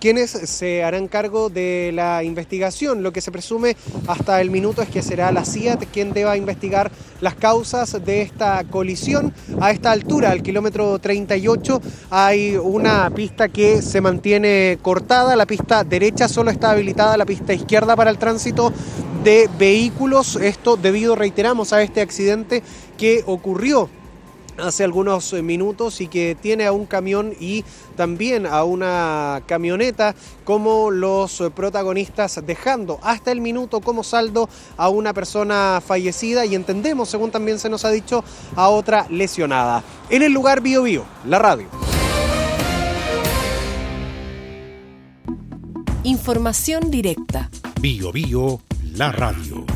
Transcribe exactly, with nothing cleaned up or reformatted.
quienes se harán cargo de la investigación. Lo que se presume hasta el minuto es que será la C I A T quien deba investigar las causas de esta colisión. A esta altura, al kilómetro treinta y ocho, hay una pista que se mantiene cortada. La pista derecha solo está habilitada, la pista izquierda para el tránsito de vehículos. Esto debido, reiteramos, a este accidente que ocurrió hace algunos minutos y que tiene a un camión y también a una camioneta como los protagonistas, dejando hasta el minuto como saldo a una persona fallecida y entendemos, según también se nos ha dicho, a otra lesionada. En el lugar, Bío Bío, la radio. Información directa. Bío Bío, la radio.